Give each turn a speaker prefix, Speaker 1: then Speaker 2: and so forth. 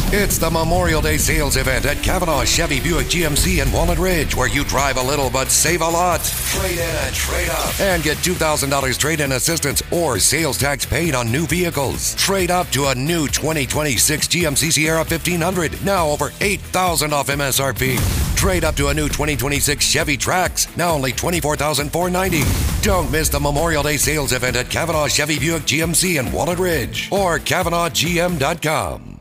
Speaker 1: It's the Memorial Day sales event at Kavanaugh Chevy Buick GMC in Walnut Ridge, where you drive a little but save a lot. Trade in and trade up. And get $2,000 trade-in assistance or sales tax paid on new vehicles. Trade up to a new 2026 GMC Sierra 1500, now over $8,000 off MSRP. Trade up to a new 2026 Chevy Trax, now only $24,490. Don't miss the Memorial Day sales event at Kavanaugh Chevy Buick GMC in Walnut Ridge or KavanaughGM.com.